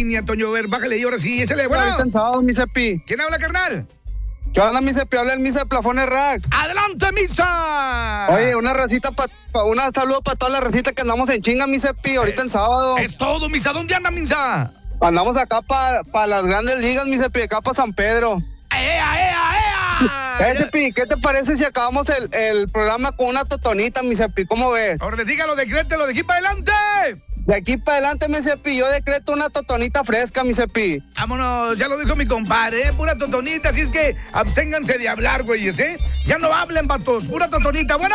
línea, Toño. A ver, bájale y ahora sí, échale. Bueno. Ahorita en sábado, mi Cepi. ¿Quién habla, carnal? ¿Qué onda, mi Cepi? Habla el Misa de Plafones Rack. ¡Adelante, Misa! Oye, una racita un saludo para toda la racita que andamos en chinga, mi Cepi, ahorita en sábado. Es todo, Misa. ¿Dónde anda, Misa? Andamos acá para las grandes ligas, mi Cepi, acá para San Pedro. ¡Ea! Cepi, ¿qué te parece si acabamos el programa con una totonita, mi Cepi? ¿Cómo ves? Ahora dígalo, decrételo, de aquí para adelante. De aquí para adelante, mi Cepi, yo decreto una totonita fresca, mi Cepi. Vámonos, ya lo dijo mi compadre, pura totonita, así es que absténganse de hablar, güeyes, ¿eh? Ya no hablen, vatos, pura totonita. Bueno.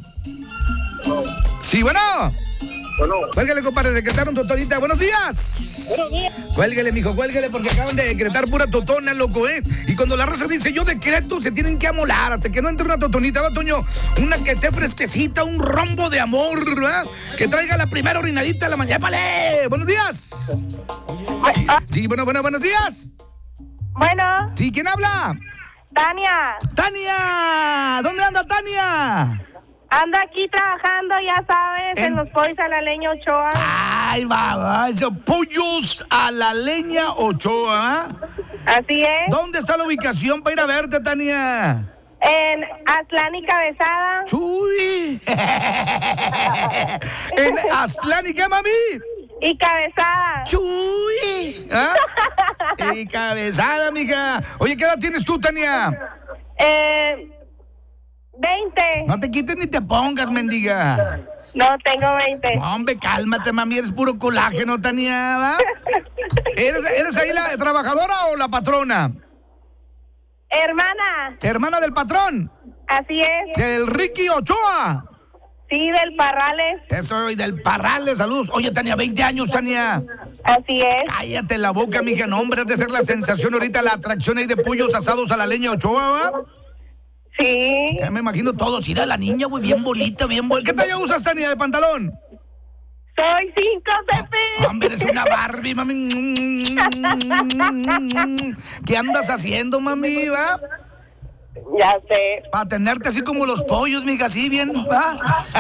Sí, bueno. Cuélgale, compadre, decretaron totonita. Buenos días. Buenos días. Cuélgale, mijo, cuélgale, porque acaban de decretar pura totona, loco, ¿eh? Y cuando la raza dice yo decreto, se tienen que amolar hasta que no entre una totonita, va, Toño. Una que esté fresquecita, un rombo de amor, ¿verdad? Que traiga la primera orinadita de la mañana. ¡Vale! Buenos días. Sí, buenos días. Bueno, Sí, ¿quién habla? Tania, ¡Tania! ¿Dónde anda Tania? ando aquí trabajando, ya sabes, en los pollos a la leña Ochoa. Ay, va, esos pollos a la leña Ochoa. Así es, ¿Dónde está la ubicación para ir a verte, Tania? en Aztlán y Cabezada. ¡Chuy! ¿En Aztlán y qué, mami? Y Cabezada. ¡Chuy! ¿Ah? Y cabezada, mija. Oye, ¿qué edad tienes tú, Tania? 20. No te quites ni te pongas, mendiga. No, tengo 20. Hombre, cálmate, mami, eres puro colágeno, Tania, ¿va? ¿Eres ahí la trabajadora o la patrona? Hermana, Hermana del patrón, así es. del Ricky Ochoa. Sí, del Parrales. Eso, y del Parrales, saludos. Oye, Tania, 20 años, Tania. Así es. Cállate la boca, mija, no, hombre, has de ser la sensación ahorita, la atracción ahí de pollos asados a la leña Ochoa, ¿va? Sí. Ya me imagino todos, ir a la niña, güey, bien bonita, bien bonita. ¿Qué talla usas, Tania, de pantalón? Soy 5, Pepe. Hombre, eres una Barbie, mami. ¿Qué andas haciendo, mami, va? Ya sé. Para tenerte así como los pollos, mija, así bien, ¿va?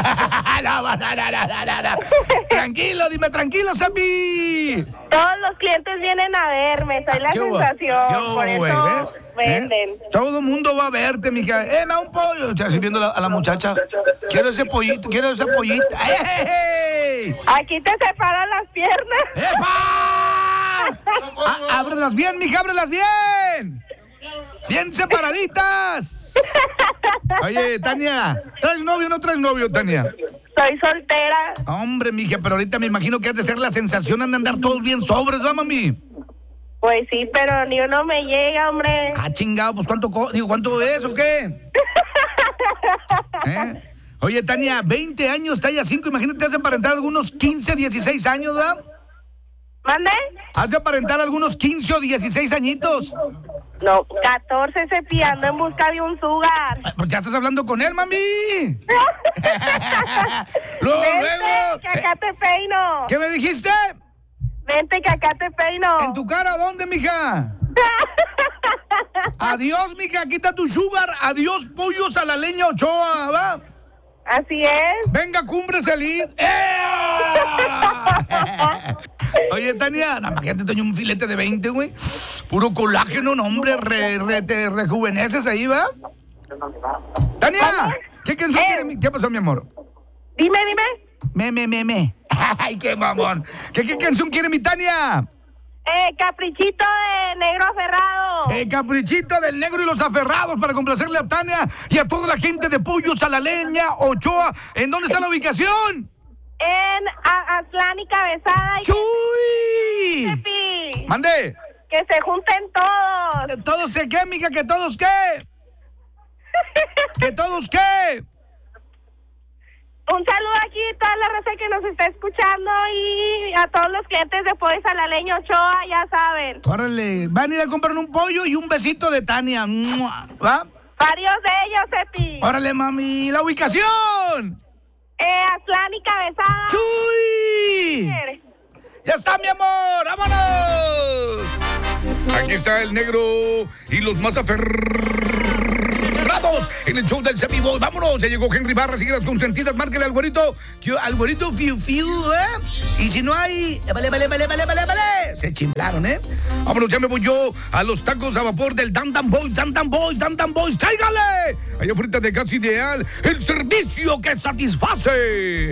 No. Tranquilo, dime, tranquilo, Sapi. Todos los clientes vienen a verme, soy la ¿Qué hubo? sensación. ¿Qué hubo, Por güey? eso ¿Ves? venden. Todo el mundo va a verte, mija. Me da un pollo. Estoy así viendo a la muchacha. Quiero ese pollito, quiero esa pollita. ¡Ey! Aquí te separan las piernas. ¡Epa! Ábrelas bien, mija, ábrelas bien. Bien separaditas. Oye, Tania, ¿traes novio o no traes novio, Tania? Soy soltera. Hombre, mija, pero ahorita me imagino que has de ser la sensación de andar todos bien sobres, ¿va, mami? Pues sí, pero ni uno me llega, hombre. Ah, chingado, pues ¿cuánto es o qué? Oye, Tania, 20 años, talla 5, imagínate, has de aparentar algunos 15, 16 años, ¿verdad? ¿Mande? Has de aparentar algunos 15 o 16 añitos. No, 14 cepillando en busca de un sugar. Pues ya estás hablando con él, mami. Luego. Vente, que acá te peino. ¿Qué me dijiste? Vente, que acá te peino. ¿En tu cara dónde, mija? Adiós, mija, aquí está tu sugar. Adiós, pollos a la leña Ochoa, ¿va? Así es. Venga, Cumbre Feliz. Oye, Tania, nada más que te tengo un filete de 20, güey. Puro colágeno, no, hombre, te rejuveneces ahí, ¿va? Tania, ¿qué canción quiere ¿Qué pasó, mi amor? Dime. Me. Ay, qué mamón. ¿Qué canción quiere mi Tania? Caprichito de Negro Aferrado. Caprichito del Negro y los Aferrados para complacerle a Tania y a toda la gente de Pollos a la Leña Ochoa. ¿En dónde está la ubicación? En Aztlán y Cabezada. ¡Chuy! Pepi. ¡Mande! Que se junten todos. ¿Todos qué, mija? ¿Que todos qué? ¿Que todos qué? Un saludo aquí a toda la raza que nos está escuchando y a todos los clientes de Pollos a la Leña Ochoa, ya saben. Órale, van a ir a comprar un pollo y un besito de Tania. ¡Mua! ¿Va? Varios de ellos, Epi. Órale, mami. ¿La ubicación? Aztlán y Cabezada. ¡Chuy! ¡Ya está, mi amor! ¡Vámonos! Aquí está el Negro y los más aferrados en en el show del Semi Boy. Vámonos, ya llegó Henry Barra, sigue las consentidas, márquele al güerito. Al güerito fiu fiu, Y si no hay, vale. Se chiflaron, Vámonos, ya me voy yo a los tacos a vapor del Dam Dam Boys. ¡Cáigale! Allá frente de Casa Ideal, el servicio que satisface.